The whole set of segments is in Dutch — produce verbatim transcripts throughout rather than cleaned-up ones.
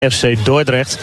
F C Dordrecht.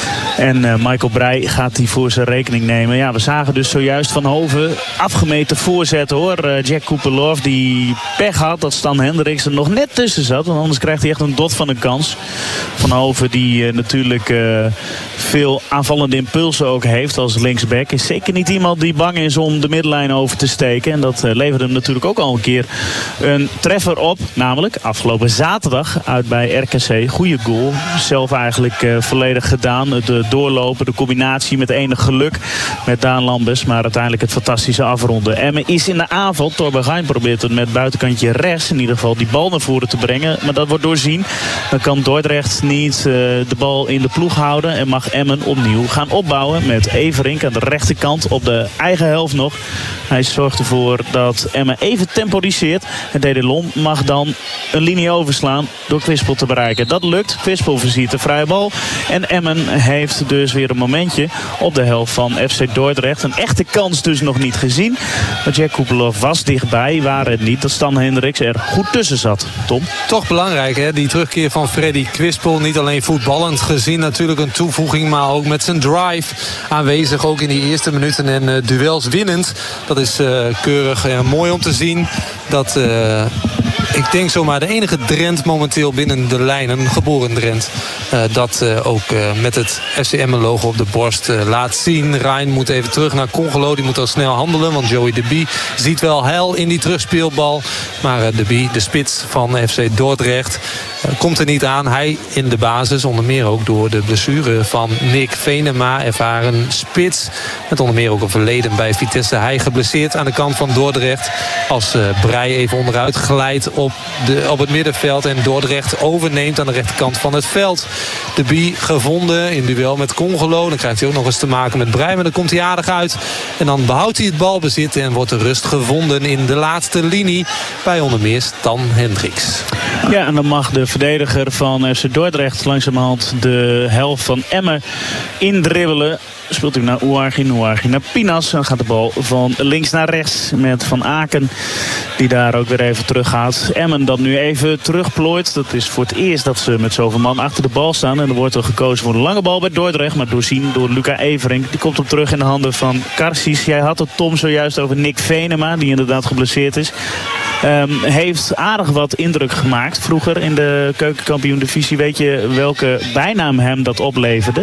En uh, Michael Breij gaat die voor zijn rekening nemen. Ja, we zagen dus zojuist Van Hoven afgemeten voorzetten hoor. Uh, Jack Cooperlove die pech had dat Stan Hendricks er nog net tussen zat. Want anders krijgt hij echt een dot van een kans. Van Hoven die uh, natuurlijk uh, veel aanvallende impulsen ook heeft als linksback. Is zeker niet iemand die bang is om de middenlijn over te steken. En dat uh, leverde hem natuurlijk ook al een keer een treffer op. Namelijk afgelopen zaterdag uit bij R K C. Goeie goal. Zelf eigenlijk uh, volledig gedaan. De doorlopen, de combinatie met enig geluk met Daan Lambes. Maar uiteindelijk het fantastische afronden. Emmen is in de aanval. Torben Gein probeert het met buitenkantje rechts in ieder geval die bal naar voren te brengen. Maar dat wordt doorzien. Dan kan Dordrecht niet uh, de bal in de ploeg houden. En mag Emmen opnieuw gaan opbouwen met Everink aan de rechterkant op de eigen helft nog. Hij zorgt ervoor dat Emmen even temporiseert. En Dedelon mag dan een linie overslaan door Kwispel te bereiken. Dat lukt. Kwispel voorziet de vrije bal. En Emmen heeft dus weer een momentje op de helft van F C Dordrecht. Een echte kans dus nog niet gezien. Maar Jack Cooperlove was dichtbij. Waar het niet dat Stan Hendricks er goed tussen zat. Tom? Toch belangrijk hè, die terugkeer van Freddy Kwispel. Niet alleen voetballend gezien natuurlijk een toevoeging. Maar ook met zijn drive aanwezig. Ook in die eerste minuten en uh, duels winnend. Dat is uh, keurig en uh, mooi om te zien. Dat... Uh, Ik denk zomaar de enige Drent momenteel binnen de lijnen, een geboren Drent, uh, dat uh, ook uh, met het F C Emmen logo op de borst uh, laat zien. Rijn moet even terug naar Congolo, die moet al snel handelen, want Joey de Bie ziet wel heil in die terugspeelbal. Maar uh, de Bie, de spits van F C Dordrecht, uh, komt er niet aan. Hij in de basis, onder meer ook door de blessure van Nick Venema, ervaren spits. Met onder meer ook een verleden bij Vitesse. Hij geblesseerd aan de kant van Dordrecht. Als uh, Breij even onderuit glijdt op, de, op het middenveld en Dordrecht overneemt aan de rechterkant van het veld. De Bie gevonden in duel met Congolo. Dan krijgt hij ook nog eens te maken met Breij, maar dan komt hij aardig uit. En dan behoudt hij het balbezit en wordt de rust gevonden in de laatste linie bij onder meer Stan Hendricks. Ja, en dan mag de verdediger van F C Dordrecht langzamerhand de helft van Emmen indribbelen. Speelt hij naar Ouarghi, Ouarghi naar Pinas. Dan gaat de bal van links naar rechts met Van Aken, die daar ook weer even terug gaat. Emmen dat nu even terugplooit. Dat is voor het eerst dat ze met zoveel man achter de bal staan. En er wordt er gekozen voor een lange bal bij Dordrecht. Maar doorzien door Luca Everink. Die komt op terug in de handen van Karsis. Jij had het, Tom, zojuist over Nick Venema, die inderdaad geblesseerd is. Um, heeft aardig wat indruk gemaakt vroeger in de keukenkampioen-divisie. Weet je welke bijnaam hem dat opleverde?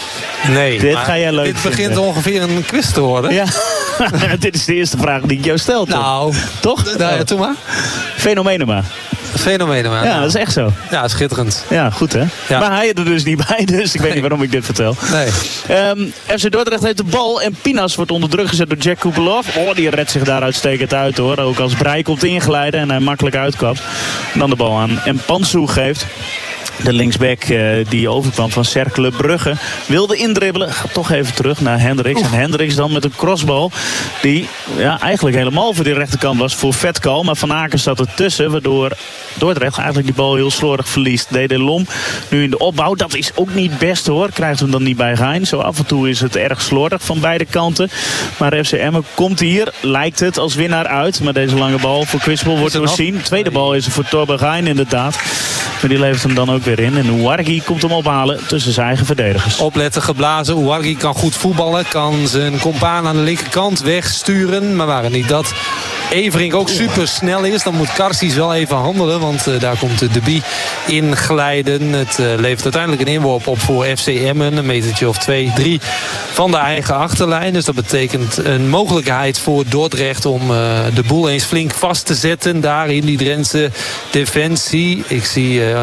Nee, dit ga jij leuk dit begint vinden. Ongeveer een quiz te worden. Ja, dit is de eerste vraag die ik jou stel. Tom. Nou, toch? Nou, ja, doe maar. Fenomenema. Fenomenema. Ja, dat is echt zo. Ja, schitterend. Ja, goed hè. Ja. Maar hij er dus niet bij, dus ik weet nee. niet waarom ik dit vertel. Nee. Um, F C Dordrecht heeft de bal en Pinas wordt onder druk gezet door Jack Cooperlove. Oh, die redt zich daar uitstekend uit hoor. Ook als Breij komt inglijden en hij makkelijk uitkapt. En dan de bal aan en Pansu geeft. De linksback uh, die overkwam van Cercle Brugge wilde indribbelen. Gaat toch even terug naar Hendricks. En Hendricks dan met een crossbal die ja, eigenlijk helemaal voor die rechterkant was voor Vetkal. Maar Van Aken zat ertussen, waardoor Dordrecht eigenlijk die bal heel slordig verliest. Dedelom nu in de opbouw. Dat is ook niet best hoor. Krijgt hem dan niet bij Gein. Zo af en toe is het erg slordig van beide kanten. Maar F C Emmen komt hier, lijkt het, als winnaar uit. Maar deze lange bal voor Kwispel wordt doorzien. Tweede bal is er voor Torben Gein inderdaad. Maar die levert hem dan ook weer in. En Ouarghi komt hem ophalen tussen zijn eigen verdedigers. Opletten geblazen. Ouarghi kan goed voetballen. Kan zijn compaan aan de linkerkant wegsturen. Maar waar het niet dat Everink ook super snel is, dan moet Karsis wel even handelen. Want uh, daar komt de Bie in glijden. Het uh, levert uiteindelijk een inworp op voor F C Emmen. Een metertje of twee, drie van de eigen achterlijn. Dus dat betekent een mogelijkheid voor Dordrecht om uh, de boel eens flink vast te zetten. Daar in die Drentse defensie. Ik zie uh,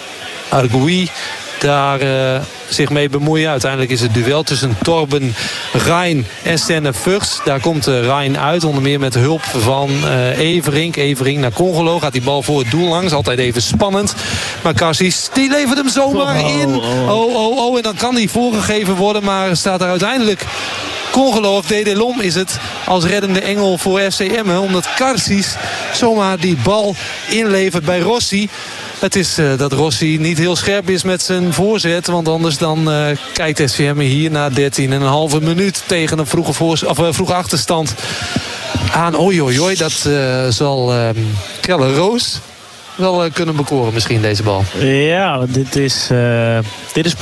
Argui daar uh, zich mee bemoeien. Uiteindelijk is het duel tussen Torben Rijn en Senne Vugs. Daar komt uh, Rijn uit, onder meer met hulp van uh, Everink. Everink naar Congolo, gaat die bal voor het doel langs. Altijd even spannend. Maar Karsis, die levert hem zomaar oh, in. Oh, oh. oh, oh, oh. En dan kan die voorgegeven worden, maar staat er uiteindelijk Congolo of Dedelom is het als reddende engel voor F C Emmen. Omdat Karsis zomaar die bal inlevert bij Rossi. Het is uh, dat Rossi niet heel scherp is met zijn voorzet. Want anders dan uh, kijkt F C Emmen hier na dertien en een halve minuut tegen een vroege, voorz- of, uh, vroege achterstand aan. Oei, oei, oei, dat uh, zal uh, Kelle Roos wel uh, kunnen bekoren misschien, deze bal. Ja, dit is, uh, dit is